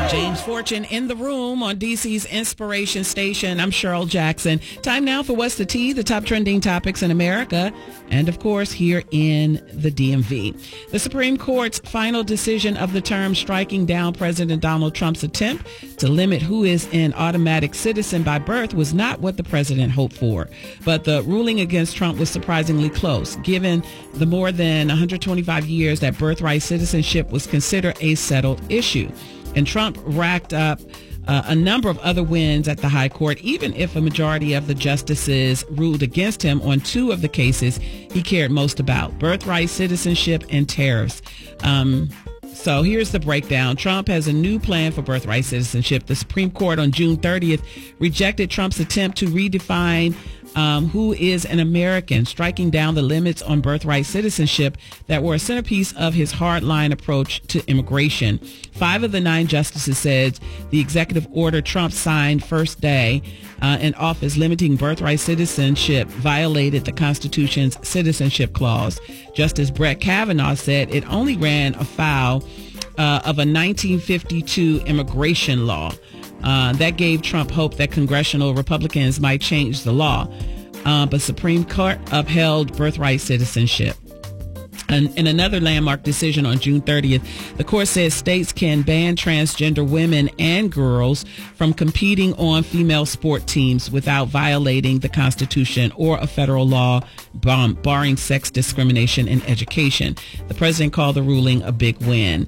James Fortune in the room on DC's Inspiration Station. I'm Cheryl Jackson. Time now for What's the Tea, the top trending topics in America, and of course here in the DMV. The Supreme Court's final decision of the term striking down President Donald Trump's attempt to limit who is an automatic citizen by birth was not what the president hoped for. But the ruling against Trump was surprisingly close, given the more than 125 years that birthright citizenship was considered a settled issue. And Trump racked up a number of other wins at the high court, even if a majority of the justices ruled against him on two of the cases he cared most about: birthright citizenship and tariffs. So here's the breakdown. Trump has a new plan for birthright citizenship. The Supreme Court on June 30th rejected Trump's attempt to redefine who is an American, striking down the limits on birthright citizenship that were a centerpiece of his hardline approach to immigration. 5 of the 9 justices said the executive order Trump signed first day in office limiting birthright citizenship violated the Constitution's citizenship clause. Justice Brett Kavanaugh said it only ran afoul of a 1952 immigration law. That gave Trump hope that congressional Republicans might change the law. But Supreme Court upheld birthright citizenship. And in another landmark decision on June 30th, the court says states can ban transgender women and girls from competing on female sport teams without violating the Constitution or a federal law barring sex discrimination in education. The president called the ruling a big win.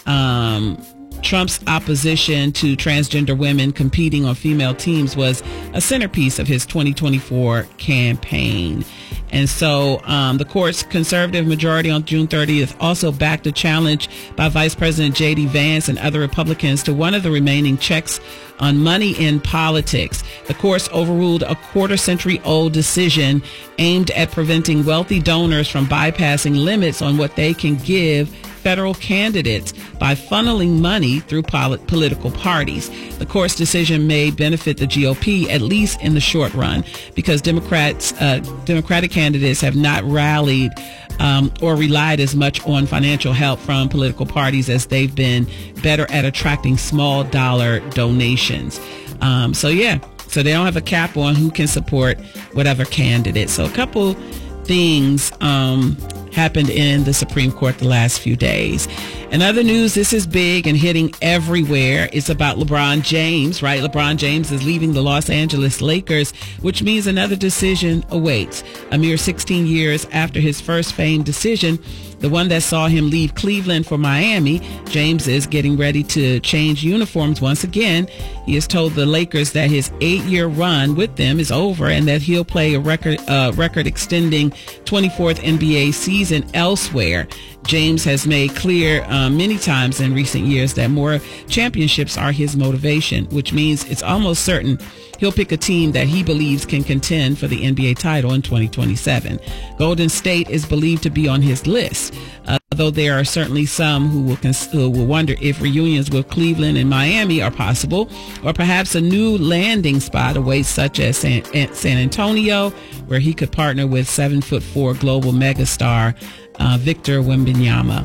Trump's opposition to transgender women competing on female teams was a centerpiece of his 2024 campaign. And so the court's conservative majority on June 30th also backed a challenge by Vice President J.D. Vance and other Republicans to one of the remaining checks on money in politics. The courts overruled a quarter-century-old decision aimed at preventing wealthy donors from bypassing limits on what they can give federal candidates by funneling money through political parties. The court's decision may benefit the GOP, at least in the short run, because Democratic candidates have not rallied or relied as much on financial help from political parties as they've been better at attracting small dollar donations. So they don't have a cap on who can support whatever candidate. So a couple things happened in the Supreme Court the last few days. In other news, this is big and hitting everywhere. It's about LeBron James, right? LeBron James is leaving the Los Angeles Lakers, which means another decision awaits. A mere 16 years after his first famed decision, the one that saw him leave Cleveland for Miami, James is getting ready to change uniforms once again. He has told the Lakers that his 8-year run with them is over and that he'll play a record-extending 24th NBA season elsewhere. James has made clear many times in recent years that more championships are his motivation, which means it's almost certain he'll pick a team that he believes can contend for the NBA title in 2027. Golden State is believed to be on his list, though there are certainly some who will wonder if reunions with Cleveland and Miami are possible, or perhaps a new landing spot awaits, such as San Antonio, where he could partner with 7'4" global megastar Victor Wembanyama.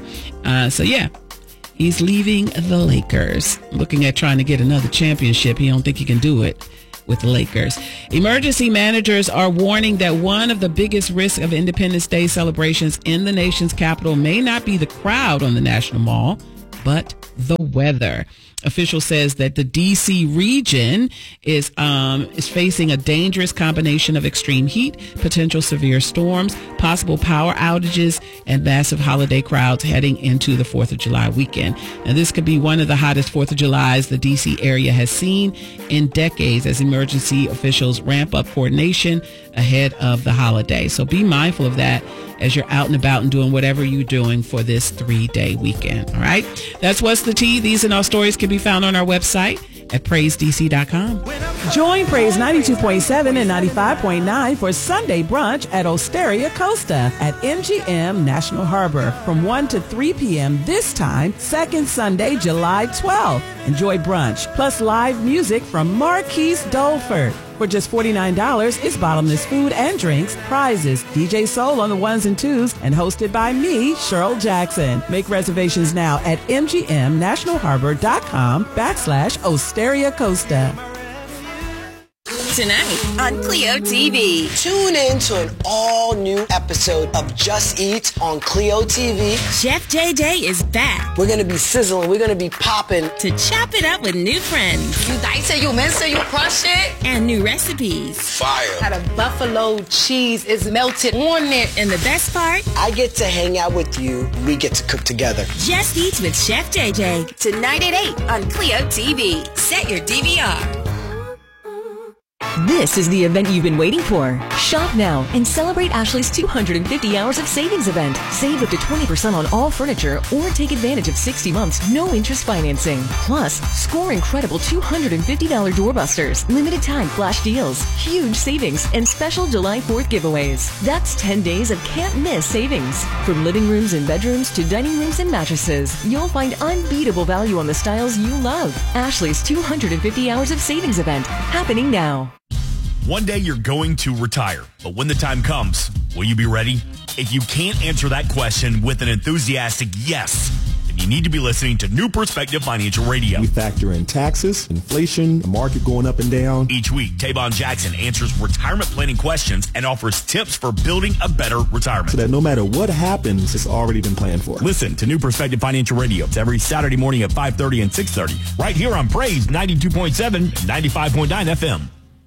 He's leaving the Lakers, looking at trying to get another championship. He don't think he can do it with the Lakers. Emergency managers are warning that one of the biggest risks of Independence Day celebrations in the nation's capital may not be the crowd on the National Mall, but the weather. Official says that the D.C. region is facing a dangerous combination of extreme heat, potential severe storms, possible power outages, and massive holiday crowds heading into the 4th of July weekend. And this could be one of the hottest 4th of Julys the D.C. area has seen in decades as emergency officials ramp up coordination ahead of the holiday. So be mindful of that as you're out and about and doing whatever you're doing for this 3-day weekend. All right. That's What's the Tea. These and all stories can be found on our website at PraiseDC.com. Join Praise 92.7 and 95.9 for Sunday brunch at Osteria Costa at MGM National Harbor from 1 to 3 p.m. this time, second Sunday, July 12th. Enjoy brunch plus live music from Marquise Dolford. For just $49, it's bottomless food and drinks, prizes, DJ Soul on the ones and twos, and hosted by me, Cheryl Jackson. Make reservations now at mgmnationalharbor.com/Osteria Costa. Tonight on Clio TV. Tune in to an all-new episode of Just Eat on Clio TV. Chef JJ is back We're going to be sizzling. We're going to be popping. to chop it up with new friends You dice it, you mince it, you crush it. and new recipes. Fire. How the buffalo cheese is melted on it. And the best part, I get to hang out with you. We get to cook together. Just Eats with Chef JJ. Tonight at 8 on Clio TV. Set your DVR. This is the event you've been waiting for. Shop now and celebrate Ashley's 250 hours of savings event. Save up to 20% on all furniture or take advantage of 60 months no interest financing. Plus, score incredible $250 doorbusters, limited time flash deals, huge savings, and special July 4th giveaways. That's 10 days of can't miss savings. From living rooms and bedrooms to dining rooms and mattresses, you'll find unbeatable value on the styles you love. Ashley's 250 hours of savings event happening now. One day you're going to retire, but when the time comes, will you be ready? If you can't answer that question with an enthusiastic yes, then you need to be listening to New Perspective Financial Radio. We factor in taxes, inflation, the market going up and down. Each week, Tavon Jackson answers retirement planning questions and offers tips for building a better retirement. So that no matter what happens, it's already been planned for. Listen to New Perspective Financial Radio. It's every Saturday morning at 5:30 and 6:30, right here on Praise 92.7 and 95.9 FM.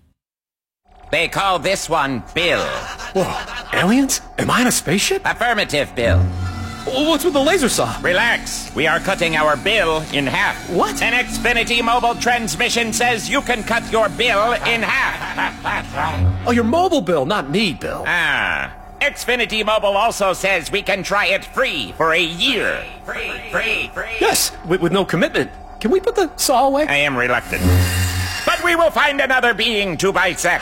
They call this one Bill. Whoa, aliens? Am I in a spaceship? Affirmative, Bill. What's with the laser saw? Relax. We are cutting our bill in half. What? An Xfinity mobile transmission says you can cut your bill in half. Oh, your mobile bill, not me, Bill. Xfinity Mobile also says we can try it free for a year. Free. Yes, with no commitment. Can we put the saw away? I am reluctant. But we will find another being to bisect.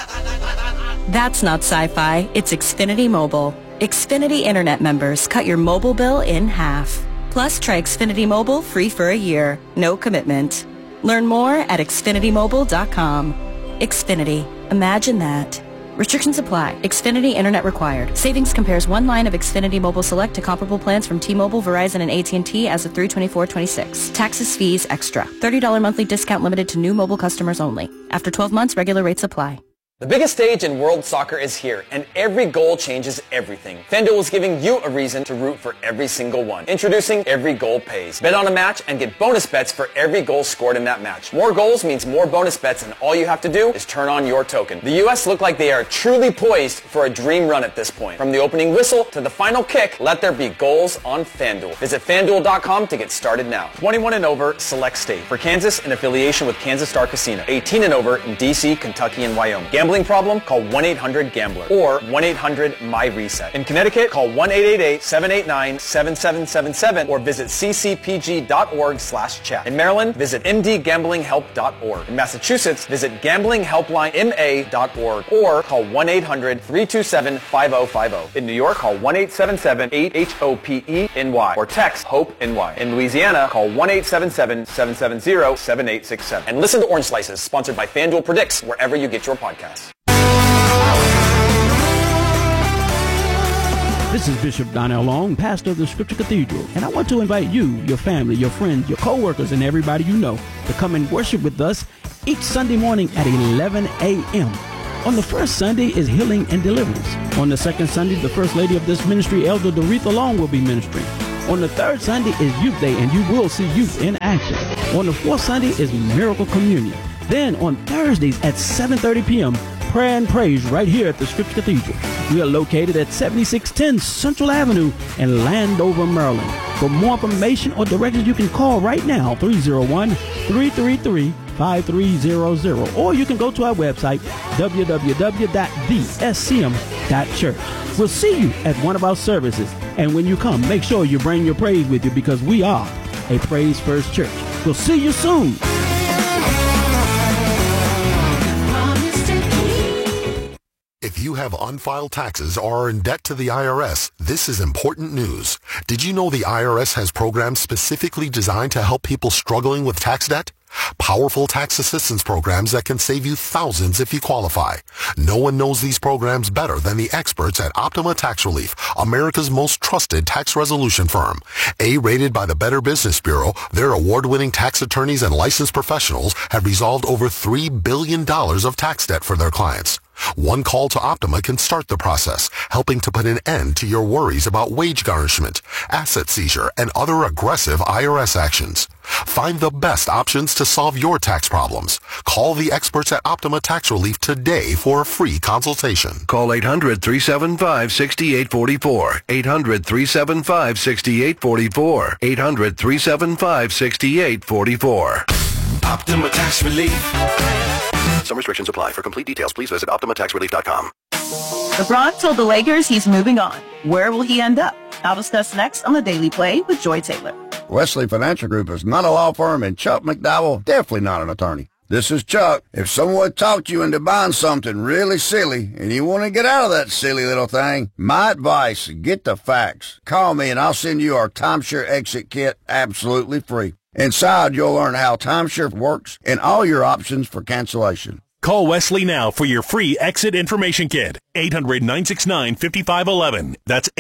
That's not sci-fi. It's Xfinity Mobile. Xfinity Internet members cut your mobile bill in half. Plus, try Xfinity Mobile free for a year. No commitment. Learn more at xfinitymobile.com. Xfinity. Imagine that. Restrictions apply. Xfinity Internet required. Savings compares one line of Xfinity Mobile Select to comparable plans from T-Mobile, Verizon, and AT&T as of 3/24/26. Taxes, fees, extra. $30 monthly discount limited to new mobile customers only. After 12 months, regular rates apply. The biggest stage in world soccer is here, and every goal changes everything. FanDuel is giving you a reason to root for every single one. Introducing Every Goal Pays. Bet on a match and get bonus bets for every goal scored in that match. More goals means more bonus bets, and all you have to do is turn on your token. The U.S. look like they are truly poised for a dream run at this point. From the opening whistle to the final kick, let there be goals on FanDuel. Visit FanDuel.com to get started now. 21 and over, select state. For Kansas, in affiliation with Kansas Star Casino. 18 and over in D.C., Kentucky, and Wyoming. Gambling problem? Call 1-800-GAMBLER or 1-800-MY-RESET. In Connecticut, call 1-888-789-7777 or visit ccpg.org/chat. In Maryland, visit mdgamblinghelp.org. In Massachusetts, visit gamblinghelplinema.org or call 1-800-327-5050. In New York, call 1-877-8-HOPE-NY or text HOPE-NY. In Louisiana, call 1-877-770-7867. And listen to Orange Slices, sponsored by FanDuel Predicts, wherever you get your podcasts. This is Bishop Donnell Long, pastor of the Scripture Cathedral, and I want to invite you, your family, your friends, your co-workers, and everybody you know to come and worship with us each Sunday morning at 11 a.m. On the first Sunday is Healing and Deliverance. On the second Sunday, the First Lady of this ministry, Elder Doretha Long, will be ministering. On the third Sunday is Youth Day, and you will see youth in action. On the fourth Sunday is Miracle Communion. Then on Thursdays at 7:30 p.m., Prayer and Praise right here at the Scripture Cathedral. We are located at 7610 Central Avenue in Landover, Maryland. For more information or directions, you can call right now, 301-333-5300. Or you can go to our website, www.thescm.church. We'll see you at one of our services. And when you come, make sure you bring your praise with you because we are a Praise First Church. We'll see you soon. If you have unfiled taxes or are in debt to the IRS, this is important news. Did you know the IRS has programs specifically designed to help people struggling with tax debt? Powerful tax assistance programs that can save you thousands if you qualify. No one knows these programs better than the experts at Optima Tax Relief, America's most trusted tax resolution firm. A-rated by the Better Business Bureau, their award-winning tax attorneys and licensed professionals have resolved over $3 billion of tax debt for their clients. One call to Optima can start the process, helping to put an end to your worries about wage garnishment, asset seizure, and other aggressive IRS actions. Find the best options to solve your tax problems. Call the experts at Optima Tax Relief today for a free consultation. Call 800-375-6844. 800-375-6844. 800-375-6844. Optima Tax Relief. Some restrictions apply. For complete details, please visit OptimaTaxRelief.com. LeBron told the Lakers he's moving on. Where will he end up? I'll discuss next on The Daily Play with Joy Taylor. Wesley Financial Group is not a law firm, and Chuck McDowell definitely not an attorney. This is Chuck. If someone talked you into buying something really silly and you want to get out of that silly little thing, my advice, get the facts. Call me and I'll send you our timeshare exit kit absolutely free. Inside, you'll learn how timeshare works and all your options for cancellation. Call Wesley now for your free exit information kit. 800-969-5511. That's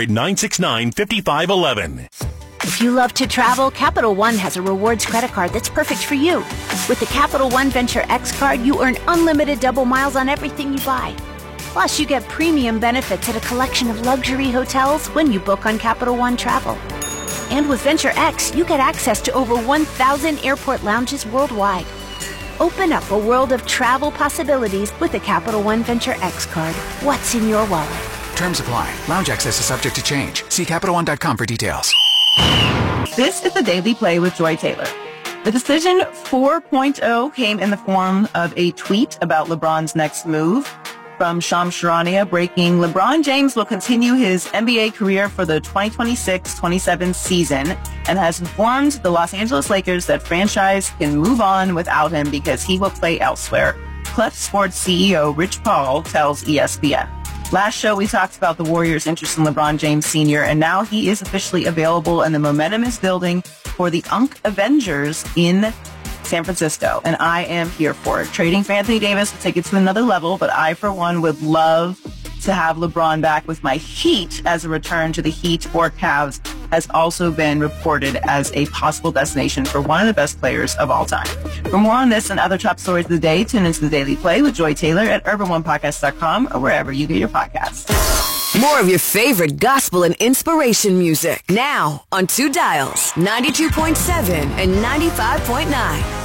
800-969-5511. If you love to travel, Capital One has a rewards credit card that's perfect for you. With the Capital One Venture X card, you earn unlimited double miles on everything you buy. Plus, you get premium benefits at a collection of luxury hotels when you book on Capital One Travel. And with Venture X, you get access to over 1,000 airport lounges worldwide. Open up a world of travel possibilities with the Capital One Venture X card. What's in your wallet? Terms apply. Lounge access is subject to change. See CapitalOne.com for details. This is The Daily Play with Joy Taylor. The decision 4.0 came in the form of a tweet about LeBron's next move from Shams Charania, breaking LeBron James will continue his NBA career for the 2026-27 season and has informed the Los Angeles Lakers that franchise can move on without him because he will play elsewhere. Clef Sports CEO Rich Paul tells ESPN. Last show, we talked about the Warriors' interest in LeBron James Sr., and now he is officially available, and the momentum is building for the UNC Avengers in San Francisco, and I am here for it. Trading for Anthony Davis will take it to another level, but I, for one, would love to have LeBron back with my Heat as a return to the Heat or Cavs has also been reported as a possible destination for one of the best players of all time. For more on this and other top stories of the day, tune into The Daily Play with Joy Taylor at UrbanOnePodcast.com or wherever you get your podcasts. More of your favorite gospel and inspiration music now on 2 dials, 92.7 and 95.9.